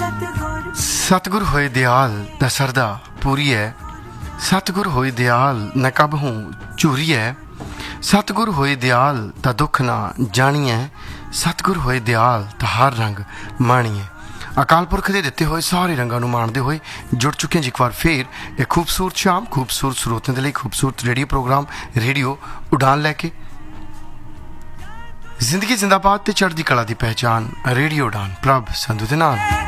सतगुर होए दयाल न सरदा पूरी है, सतगुर होए दयाल न कब हूँ चूरी है, सतगुर होए दयाल ता दुख ना जानिए, सतगुर होए दयाल ता हर रंग माणीए। अकाल पुरख के दिते हुए सारे रंगों को माणते हुए जुड़ चुके हैं जी एक बार फिर एक खूबसूरत शाम खूबसूरत स्रोतों के लिए खूबसूरत रेडियो प्रोग्राम रेडियो उड़ान लैके। जिंदगी जिंदाबाद ते चढ़दी कला की पहचान रेडियो उड़ान प्रभ संधू दे नाल।